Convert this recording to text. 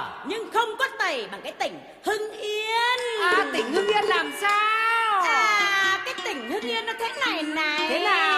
nhưng không có tẩy bằng cái tỉnh Hưng Yên. Tỉnh Hưng Yên làm sao? Cái tỉnh Hưng Yên nó thế này này. Thế nào?